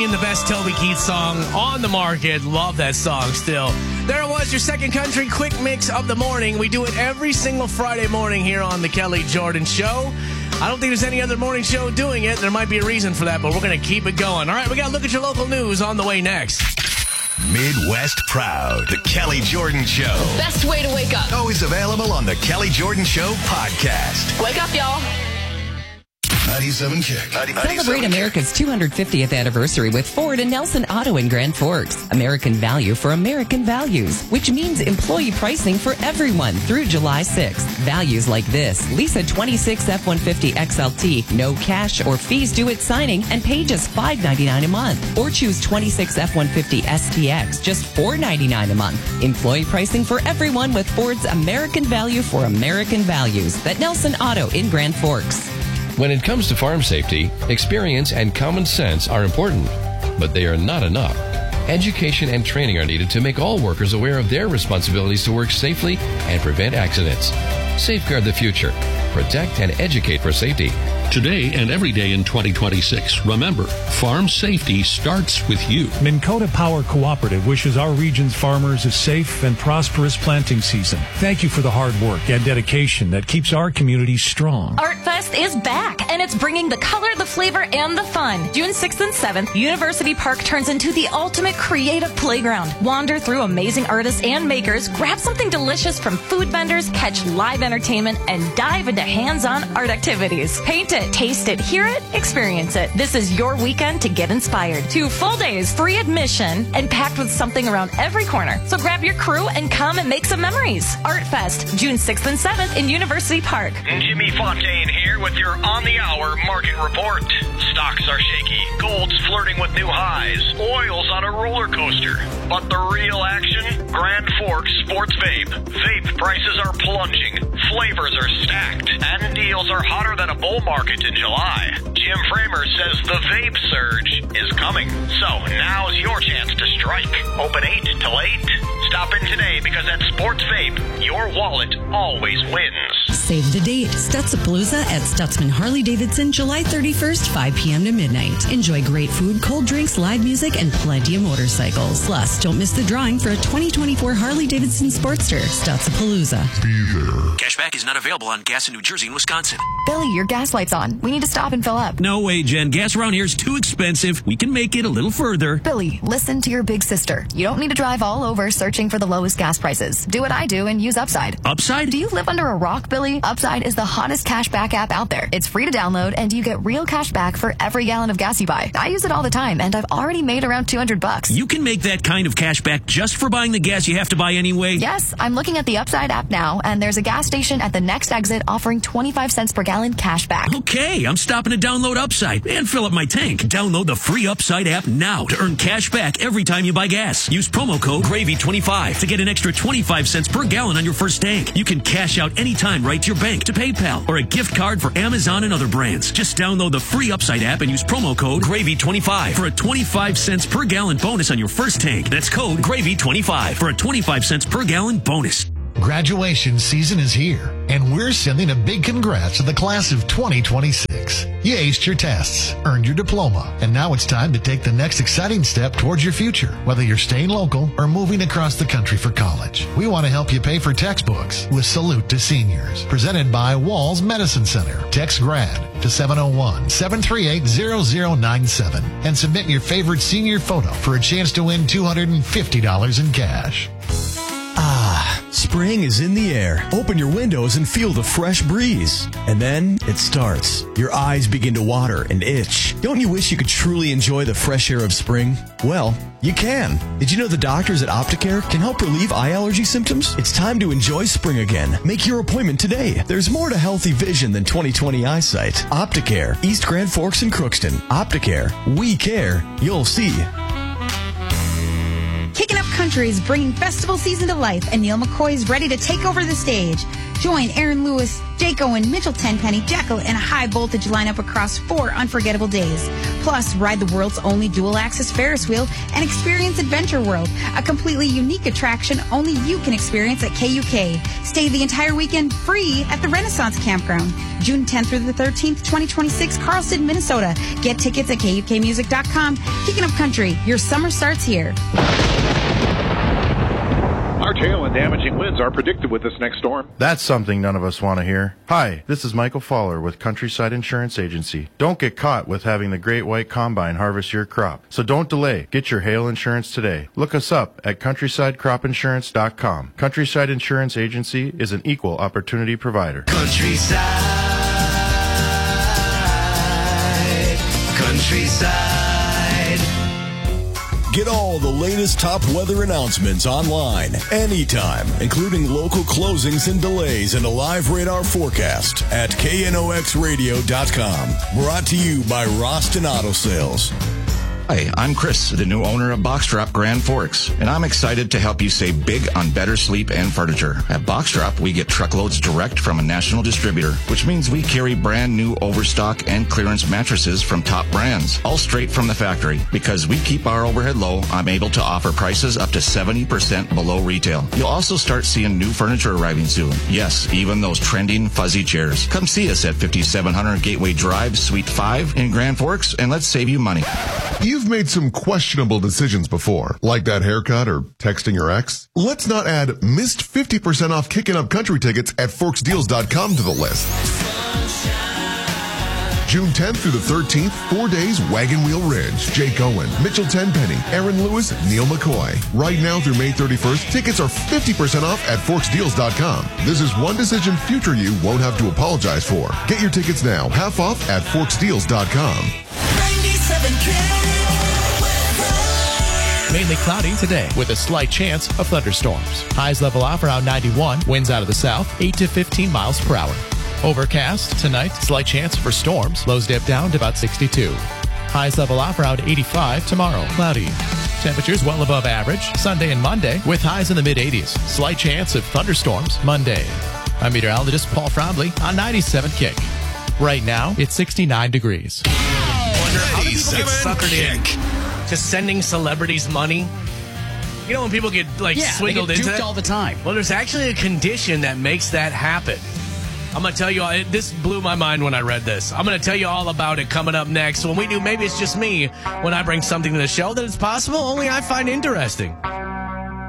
Dream, the best Toby Keith song on the market. Love that song still. There it was, your second country quick mix of the morning. We do it every single Friday morning here on the Kelly Jordan Show. I don't think there's any other morning show doing it. There might be a reason for that, but we're going to keep it going. All right, we got to look at your local news on the way next. Midwest Proud, the Kelly Jordan Show. Best way to wake up. Always available on the Kelly Jordan Show podcast. Wake up, y'all. 97 Kick. Celebrate America's 250th anniversary with Ford and Nelson Auto in Grand Forks. American value for American values, which means employee pricing for everyone through July 6th. Values like this: lease a 26 F-150 XLT, no cash or fees due at signing, and pay just $5.99 a month. Or choose 26 F-150 STX, just $4.99 a month. Employee pricing for everyone with Ford's American value for American values. At Nelson Auto in Grand Forks. When it comes to farm safety, experience and common sense are important, but they are not enough. Education and training are needed to make all workers aware of their responsibilities to work safely and prevent accidents. Safeguard the future. Protect and educate for safety. Today and every day in 2026, remember, farm safety starts with you. Minn Kota Power Cooperative wishes our region's farmers a safe and prosperous planting season. Thank you for the hard work and dedication that keeps our community strong. Art Fest is back, and it's bringing the color, the flavor, and the fun. June 6th and 7th, University Park turns into the ultimate creative playground. Wander through amazing artists and makers, grab something delicious from food vendors, catch live entertainment, and dive into hands-on art activities. Paint it, taste it, hear it, experience it. This is your weekend to get inspired. 2 full days, free admission, and packed with something around every corner. So grab your crew and come and make some memories. Art Fest, June 6th and 7th in University Park. Jimmy Fontaine here with your on-the-hour market report. Stocks are shaky, gold's flirting with new highs, oil's on a roller coaster. But the real action? Grand Forks Sports Vape. Vape prices are plunging, flavors are stacked, and deals are hotter than a bull market in July. Jim Framer says the vape surge is coming. So now's your chance to strike. Open 8 till 8. Stop in today because at Sports Vape, your wallet always wins. Save the date. Stutzapalooza at Stutzman Harley-Davidson, July 31st, 5 p.m. to midnight. Enjoy great food, cold drinks, live music, and plenty of motorcycles. Plus, don't miss the drawing for a 2024 Harley-Davidson Sportster. Stutzapalooza. Be there. Cashback is not available on gas in New Jersey and Wisconsin. Billy, your gas light's on. We need to stop and fill up. No way, Jen. Gas around here is too expensive. We can make it a little further. Billy, listen to your big sister. You don't need to drive all over searching for the lowest gas prices. Do what I do and use Upside. Upside? Do you live under a rock, Billy? Upside is the hottest cashback app out there. It's free to download, and you get real cash back for every gallon of gas you buy. I use it all the time, and I've already made around $200. You can make that kind of cash back just for buying the gas you have to buy anyway? Yes, I'm looking at the Upside app now, and there's a gas station at the next exit offering 25 cents per gallon cash back. Okay, I'm stopping to download Upside and fill up my tank. Download the free Upside app now to earn cash back every time you buy gas. Use promo code GRAVY25 to get an extra 25 cents per gallon on your first tank. You can cash out anytime right to your bank, to PayPal, or a gift card for Amazon and other brands. Just download the free Upside app and use promo code GRAVY25 for a 25 cents per gallon bonus on your first tank. That's code GRAVY25 for a 25 cents per gallon bonus. Graduation season is here, and we're sending a big congrats to the class of 2026. You aced your tests, earned your diploma, and now it's time to take the next exciting step towards your future, whether you're staying local or moving across the country for college. We want to help you pay for textbooks with Salute to Seniors, presented by Walls Medicine Center. Text GRAD to 701-738-0097 and submit your favorite senior photo for a chance to win $250 in cash. Spring is in the air. Open your windows and feel the fresh breeze. And then it starts. Your eyes begin to water and itch. Don't you wish you could truly enjoy the fresh air of spring? Well, you can. Did you know the doctors at Opticare can help relieve eye allergy symptoms? It's time to enjoy spring again. Make your appointment today. There's more to healthy vision than 20/20 eyesight. Opticare, East Grand Forks and Crookston. Opticare, we care. You'll see. Kicking up Country is bringing festival season to life, and Neil McCoy is ready to take over the stage. Join Aaron Lewis, Jake Owen, Mitchell Tenpenny, Jekyll, and a high-voltage lineup across 4 unforgettable days. Plus, ride the world's only dual-axis Ferris wheel and experience Adventure World, a completely unique attraction only you can experience at KUK. Stay the entire weekend free at the Renaissance Campground. June 10th through the 13th, 2026, Carlston, Minnesota. Get tickets at KUKmusic.com. Kicking Up Country, your summer starts here. Our tail and damaging winds are predicted with this next storm. That's something none of us want to hear. Hi, this is Michael Fowler with Countryside Insurance Agency. Don't get caught with having the Great White Combine harvest your crop. So don't delay. Get your hail insurance today. Look us up at CountrysideCropInsurance.com. Countryside Insurance Agency is an equal opportunity provider. Countryside. Get all the latest top weather announcements online, anytime, including local closings and delays and a live radar forecast at knoxradio.com. Brought to you by Roston Auto Sales. Hi, I'm Chris, the new owner of Boxdrop Grand Forks, and I'm excited to help you save big on better sleep and furniture. At Boxdrop, we get truckloads direct from a national distributor, which means we carry brand new overstock and clearance mattresses from top brands, all straight from the factory. Because we keep our overhead low, I'm able to offer prices up to 70% below retail. You'll also start seeing new furniture arriving soon. Yes, even those trending fuzzy chairs. Come see us at 5700 Gateway Drive, Suite 5 in Grand Forks, and let's save you money. You've made some questionable decisions before, like that haircut or texting your ex. Let's not add missed 50% off Kickin' Up Country tickets at ForksDeals.com to the list. June 10th through the 13th, 4 days, Wagon Wheel Ridge, Jake Owen, Mitchell Tenpenny, Aaron Lewis, Neil McCoy. Right now through May 31st, tickets are 50% off at ForksDeals.com. This is one decision future you won't have to apologize for. Get your tickets now, half off at ForksDeals.com. Mainly cloudy today with a slight chance of thunderstorms. Highs level off around 91, winds out of the south 8 to 15 miles per hour. Overcast tonight, slight chance for storms. Lows dip down to about 62. Highs level off around 85 tomorrow. Cloudy. Temperatures well above average Sunday and Monday with highs in the mid-80s. Slight chance of thunderstorms Monday. I'm meteorologist Paul Frombley on 97 Kick. Right now, it's 69 degrees. I wonder how do people get suckered in to sending celebrities money? You know when people get swindled into that? All the time. Well, there's actually a condition that makes that happen. I'm going to tell you, this blew my mind when I read this. I'm going to tell you all about it coming up next when we do Maybe It's Just Me, when I bring something to the show that it's possible only I find interesting.